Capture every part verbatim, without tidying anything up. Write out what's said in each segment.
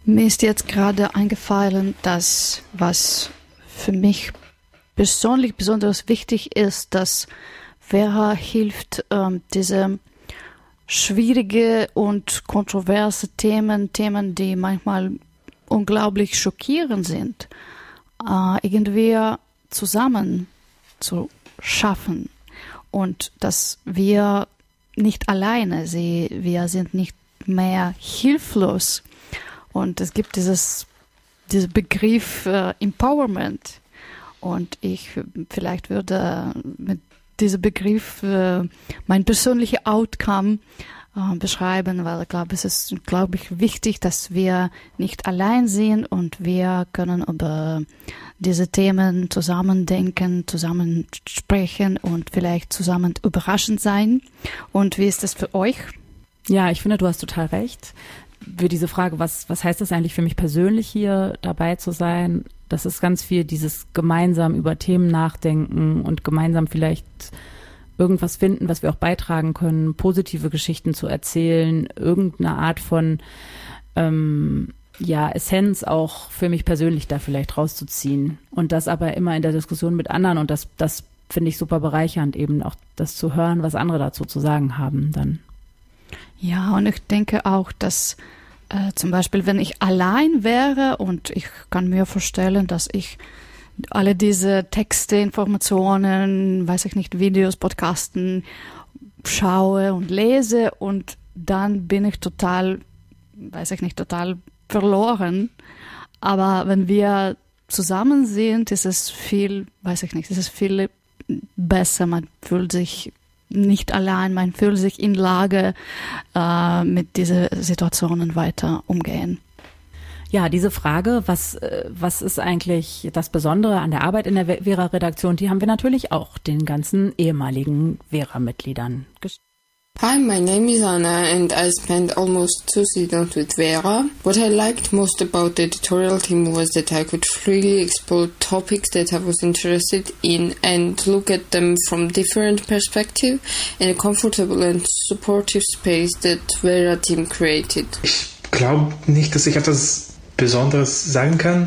Mir ist jetzt gerade eingefallen, dass was für mich persönlich besonders wichtig ist, dass Vera hilft, ähm, diese schwierige und kontroverse Themen, Themen, die manchmal unglaublich schockierend sind, äh, irgendwie zusammen zu schaffen und dass wir nicht alleine, sie, wir sind nicht mehr hilflos und es gibt dieses, diesen Begriff äh, Empowerment und ich vielleicht würde mit diesem Begriff äh, mein persönlicher Outcome äh, beschreiben, weil ich glaube, es ist, glaube ich, wichtig, dass wir nicht allein sind und wir können über diese Themen zusammen denken, zusammen sprechen und vielleicht zusammen überraschend sein. Und wie ist das für euch? Ja, ich finde, du hast total recht. Für diese Frage, was, was heißt das eigentlich für mich persönlich hier dabei zu sein? Das ist ganz viel dieses gemeinsam über Themen nachdenken und gemeinsam vielleicht irgendwas finden, was wir auch beitragen können, positive Geschichten zu erzählen, irgendeine Art von ähm, ja, Essenz auch für mich persönlich da vielleicht rauszuziehen. Und das aber immer in der Diskussion mit anderen und das, das finde ich super bereichernd, eben auch das zu hören, was andere dazu zu sagen haben dann. Ja, und ich denke auch, dass äh, zum Beispiel, wenn ich allein wäre und ich kann mir vorstellen, dass ich alle diese Texte, Informationen, weiß ich nicht, Videos, Podcasten schaue und lese und dann bin ich total, weiß ich nicht, total verloren. Aber wenn wir zusammen sind, ist es viel, weiß ich nicht, ist es viel besser. Man fühlt sich nicht allein, man fühlt sich in Lage, äh, mit diesen Situationen weiter umgehen. Ja, diese Frage, was, was ist eigentlich das Besondere an der Arbeit in der Vera-Redaktion, die haben wir natürlich auch den ganzen ehemaligen Vera-Mitgliedern gestellt. Hi, my name is Anna and I spent almost two seasons with Vera. What I liked most about the editorial team was that I could freely explore topics that I was interested in and look at them from different perspectives in a comfortable and supportive space that Vera team created. Ich glaube nicht, dass ich etwas Besonderes sagen kann.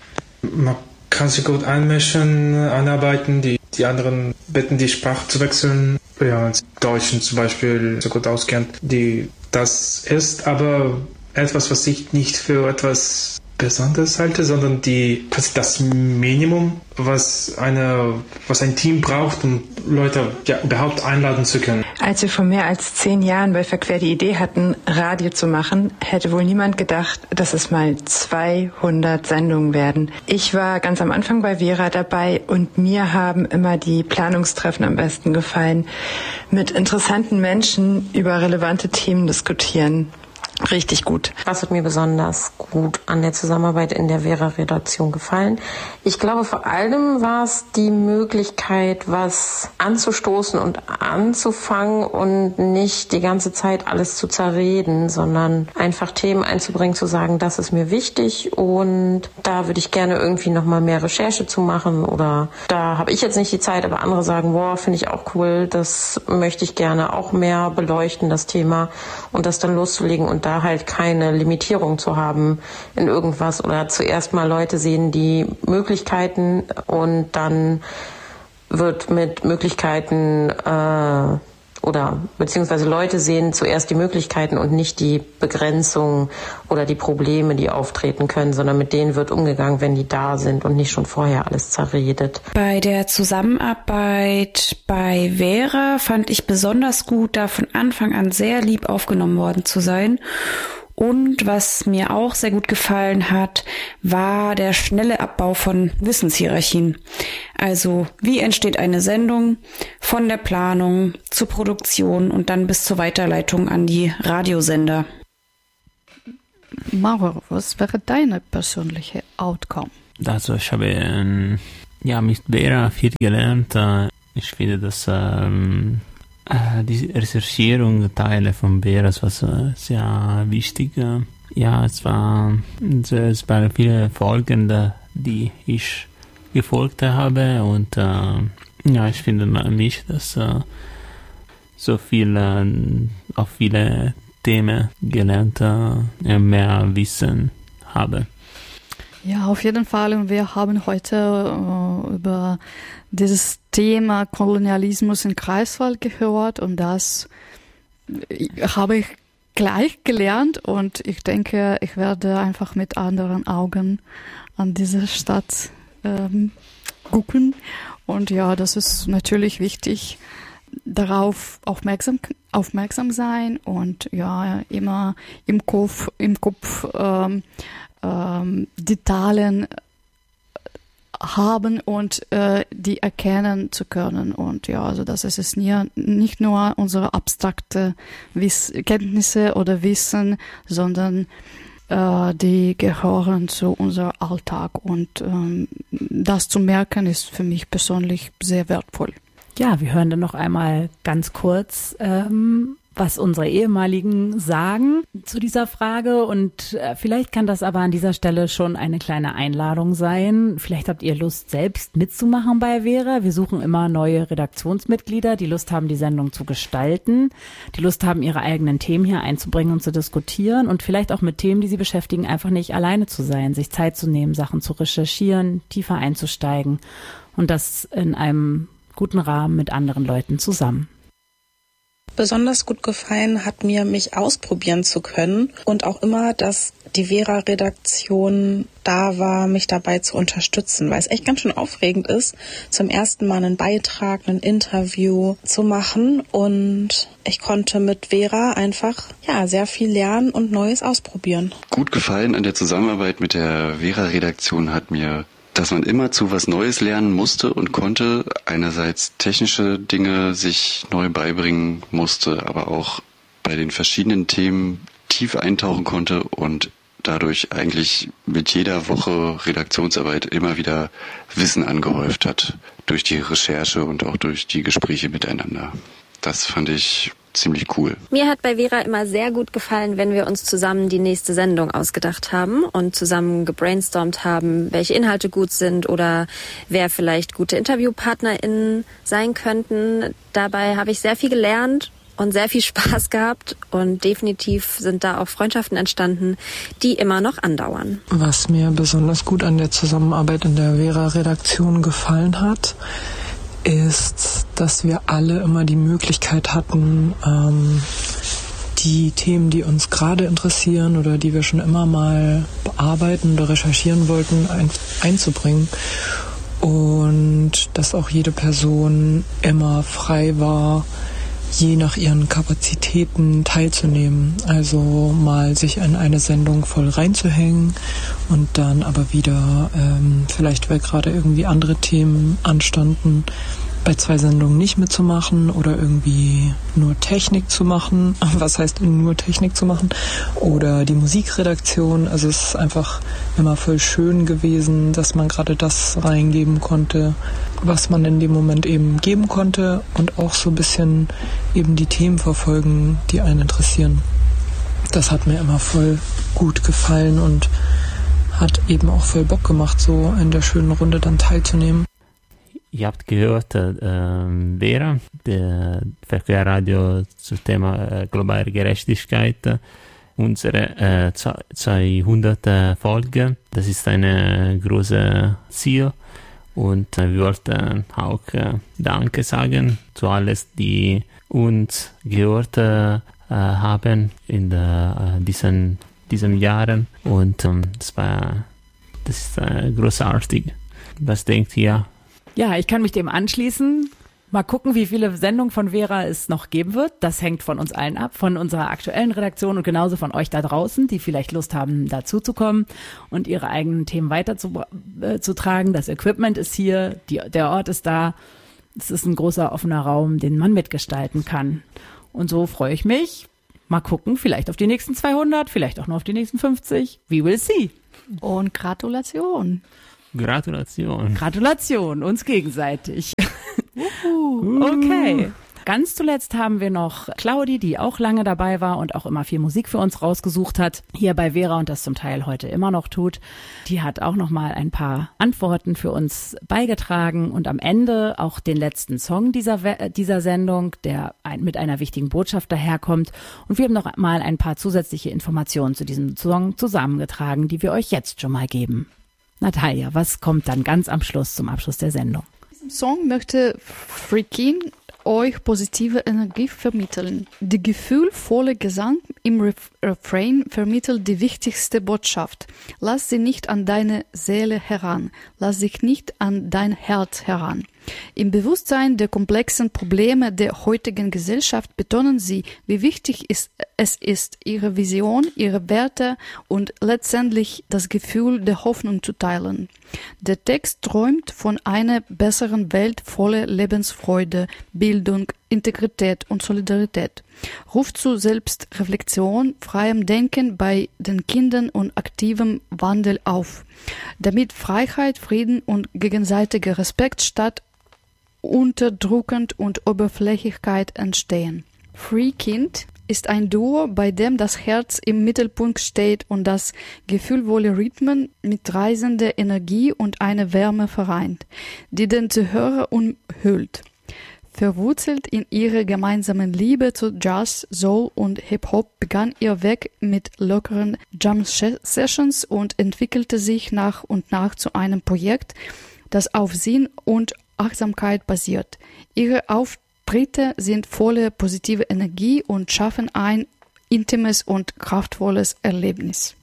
Man kann sich gut einmischen, einarbeiten, die, die anderen bitten, die Sprache zu wechseln. Ja, Deutschen zum Beispiel so gut auskennt. Die, das ist aber etwas, was ich nicht für etwas Besonderes halte, sondern die, das Minimum, was, eine, was ein Team braucht, um Leute ja, überhaupt einladen zu können. Als wir vor mehr als zehn Jahren bei Verquer die Idee hatten, Radio zu machen, hätte wohl niemand gedacht, dass es mal zweihundert Sendungen werden. Ich war ganz am Anfang bei Vera dabei und mir haben immer die Planungstreffen am besten gefallen. Mit interessanten Menschen über relevante Themen diskutieren. Richtig gut. Was hat mir besonders gut an der Zusammenarbeit in der Vera-Redaktion gefallen? Ich glaube, vor allem war es die Möglichkeit, was anzustoßen und anzufangen und nicht die ganze Zeit alles zu zerreden, sondern einfach Themen einzubringen, zu sagen, das ist mir wichtig und da würde ich gerne irgendwie nochmal mehr Recherche zu machen oder da habe ich jetzt nicht die Zeit, aber andere sagen, boah, finde ich auch cool, das möchte ich gerne auch mehr beleuchten, das Thema und das dann loszulegen und da halt keine Limitierung zu haben in irgendwas oder zuerst mal Leute sehen die Möglichkeiten und dann wird mit Möglichkeiten äh, oder beziehungsweise Leute sehen zuerst die Möglichkeiten und nicht die Begrenzungen oder die Probleme, die auftreten können, sondern mit denen wird umgegangen, wenn die da sind und nicht schon vorher alles zerredet. Bei der Zusammenarbeit bei Vera fand ich besonders gut, da von Anfang an sehr lieb aufgenommen worden zu sein. Und was mir auch sehr gut gefallen hat, war der schnelle Abbau von Wissenshierarchien. Also wie entsteht eine Sendung von der Planung zur Produktion und dann bis zur Weiterleitung an die Radiosender. Mauro, was wäre deine persönliche Outcome? Also ich habe ähm, ja, mit Vera viel gelernt. Ich finde, dass ähm, die Recherchierung Teile von Vera war sehr wichtig. Ja, es war es waren viele Folgen, die ich gefolgt habe und äh, ja, ich finde mich, dass äh, so viel äh, auf viele Themen gelernt, äh, mehr Wissen habe. Ja, auf jeden Fall. Und wir haben heute äh, über dieses Thema Kolonialismus in Greifswald gehört und das habe ich gleich gelernt und ich denke, ich werde einfach mit anderen Augen an diese Stadt ähm, gucken. Und ja, das ist natürlich wichtig, darauf aufmerksam, aufmerksam sein und ja, immer im Kopf, im Kopf ähm, ähm, die Zahlen haben und äh, die erkennen zu können. Und ja, also das ist es nie, nicht nur unsere abstrakte Wiss- Kenntnisse oder Wissen, sondern äh, die gehören zu unserem Alltag. Und ähm, das zu merken ist für mich persönlich sehr wertvoll. Ja, wir hören dann noch einmal ganz kurz, ähm, was unsere Ehemaligen sagen zu dieser Frage und äh, vielleicht kann das aber an dieser Stelle schon eine kleine Einladung sein. Vielleicht habt ihr Lust, selbst mitzumachen bei Vera. Wir suchen immer neue Redaktionsmitglieder, die Lust haben, die Sendung zu gestalten, die Lust haben, ihre eigenen Themen hier einzubringen und zu diskutieren und vielleicht auch mit Themen, die sie beschäftigen, einfach nicht alleine zu sein, sich Zeit zu nehmen, Sachen zu recherchieren, tiefer einzusteigen und das in einem guten Rahmen mit anderen Leuten zusammen. Besonders gut gefallen hat mir, mich ausprobieren zu können und auch immer, dass die Vera-Redaktion da war, mich dabei zu unterstützen, weil es echt ganz schön aufregend ist, zum ersten Mal einen Beitrag, ein Interview zu machen und ich konnte mit Vera einfach ja sehr viel lernen und Neues ausprobieren. Gut gefallen an der Zusammenarbeit mit der Vera-Redaktion hat mir, dass man immer zu was Neues lernen musste und konnte, einerseits technische Dinge sich neu beibringen musste, aber auch bei den verschiedenen Themen tief eintauchen konnte und dadurch eigentlich mit jeder Woche Redaktionsarbeit immer wieder Wissen angehäuft hat, durch die Recherche und auch durch die Gespräche miteinander. Das fand ich ziemlich cool. Mir hat bei Vera immer sehr gut gefallen, wenn wir uns zusammen die nächste Sendung ausgedacht haben und zusammen gebrainstormt haben, welche Inhalte gut sind oder wer vielleicht gute InterviewpartnerInnen sein könnten. Dabei habe ich sehr viel gelernt und sehr viel Spaß gehabt und definitiv sind da auch Freundschaften entstanden, die immer noch andauern. Was mir besonders gut an der Zusammenarbeit in der Vera-Redaktion gefallen hat, ist, dass wir alle immer die Möglichkeit hatten, ähm, die Themen, die uns gerade interessieren oder die wir schon immer mal bearbeiten oder recherchieren wollten, ein, einzubringen. Und dass auch jede Person immer frei war, je nach ihren Kapazitäten teilzunehmen. Also mal sich in eine Sendung voll reinzuhängen und dann aber wieder, ähm, vielleicht weil gerade irgendwie andere Themen anstanden, bei zwei Sendungen nicht mitzumachen oder irgendwie nur Technik zu machen. Was heißt nur Technik zu machen? Oder die Musikredaktion. Also es ist einfach immer voll schön gewesen, dass man gerade das reingeben konnte, was man in dem Moment eben geben konnte und auch so ein bisschen eben die Themen verfolgen, die einen interessieren. Das hat mir immer voll gut gefallen und hat eben auch voll Bock gemacht, so in der schönen Runde dann teilzunehmen. Ihr habt gehört, äh, Vera, der Verkehrradio zum Thema äh, globale Gerechtigkeit, äh, unsere äh, zweihundertste Folge. Das ist ein großes Ziel und äh, wir wollten auch äh, Danke sagen zu allen, die uns gehört äh, haben in der, äh, diesen, diesen Jahren und ähm, das war das ist äh, großartig. Was denkt ihr? Ja, ich kann mich dem anschließen. Mal gucken, wie viele Sendungen von Vera es noch geben wird. Das hängt von uns allen ab, von unserer aktuellen Redaktion und genauso von euch da draußen, die vielleicht Lust haben, dazu zu kommen und ihre eigenen Themen weiterzutragen. Das Equipment ist hier, die, der Ort ist da. Es ist ein großer offener Raum, den man mitgestalten kann. Und so freue ich mich. Mal gucken, vielleicht auf die nächsten zweihundert, vielleicht auch nur auf die nächsten fünfzig. We will see. Und Gratulation. Gratulation. Gratulation, uns gegenseitig. Okay. Ganz zuletzt haben wir noch Claudi, die auch lange dabei war und auch immer viel Musik für uns rausgesucht hat, hier bei Vera und das zum Teil heute immer noch tut. Die hat auch noch mal ein paar Antworten für uns beigetragen und am Ende auch den letzten Song dieser, dieser Sendung, der ein, mit einer wichtigen Botschaft daherkommt. Und wir haben noch mal ein paar zusätzliche Informationen zu diesem Song zusammengetragen, die wir euch jetzt schon mal geben. Natalia, was kommt dann ganz am Schluss, zum Abschluss der Sendung? Diesem Song möchte Freakin euch positive Energie vermitteln. Der gefühlvolle Gesang im Ref- Refrain vermittelt die wichtigste Botschaft. Lass sie nicht an deine Seele heran. Lass sich nicht an dein Herz heran. Im Bewusstsein der komplexen Probleme der heutigen Gesellschaft betonen sie, wie wichtig es ist, ihre Vision, ihre Werte und letztendlich das Gefühl der Hoffnung zu teilen. Der Text träumt von einer besseren Welt voller Lebensfreude, Bildung, Integrität und Solidarität, ruft zu Selbstreflexion, freiem Denken bei den Kindern und aktivem Wandel auf, damit Freiheit, Frieden und gegenseitiger Respekt statt unterdrückend und Oberflächlichkeit entstehen. Freakin ist ein Duo, bei dem das Herz im Mittelpunkt steht und das gefühlvolle Rhythmen mit reisender Energie und einer Wärme vereint, die den Zuhörer umhüllt. Verwurzelt in ihrer gemeinsamen Liebe zu Jazz, Soul und Hip-Hop begann ihr Weg mit lockeren Jam-Sessions und entwickelte sich nach und nach zu einem Projekt, das auf Sinn und Achtsamkeit basiert. Ihre Auftritte sind voller positiver Energie und schaffen ein intimes und kraftvolles Erlebnis.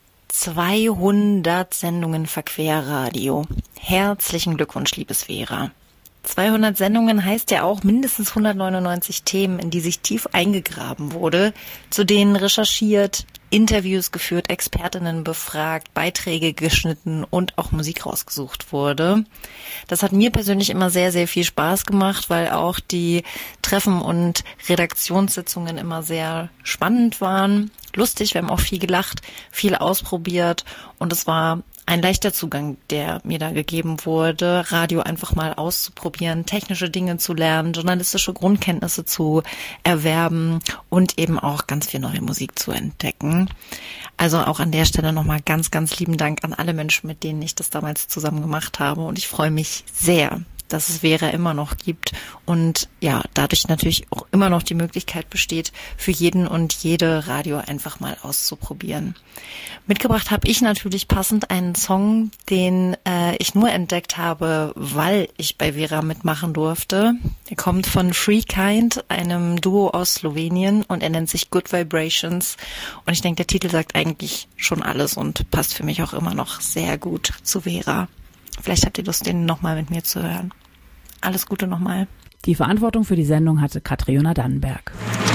zweihundert Sendungen Verquerradio. Herzlichen Glückwunsch, liebes Vera. zweihundert Sendungen heißt ja auch mindestens hundertneunundneunzig Themen, in die sich tief eingegraben wurde, zu denen recherchiert, Interviews geführt, Expertinnen befragt, Beiträge geschnitten und auch Musik rausgesucht wurde. Das hat mir persönlich immer sehr, sehr viel Spaß gemacht, weil auch die Treffen und Redaktionssitzungen immer sehr spannend waren, lustig, wir haben auch viel gelacht, viel ausprobiert und es war ein leichter Zugang, der mir da gegeben wurde, Radio einfach mal auszuprobieren, technische Dinge zu lernen, journalistische Grundkenntnisse zu erwerben und eben auch ganz viel neue Musik zu entdecken. Also auch an der Stelle nochmal ganz, ganz lieben Dank an alle Menschen, mit denen ich das damals zusammen gemacht habe. Und ich freue mich sehr, dass es Vera immer noch gibt und ja, dadurch natürlich auch immer noch die Möglichkeit besteht, für jeden und jede Radio einfach mal auszuprobieren. Mitgebracht habe ich natürlich passend einen Song, den äh, ich nur entdeckt habe, weil ich bei Vera mitmachen durfte. Er kommt von Freakin, einem Duo aus Slowenien und er nennt sich Good Vibrations und ich denke, der Titel sagt eigentlich schon alles und passt für mich auch immer noch sehr gut zu Vera. Vielleicht habt ihr Lust, den nochmal mit mir zu hören. Alles Gute nochmal. Die Verantwortung für die Sendung hatte Katriona Dannenberg.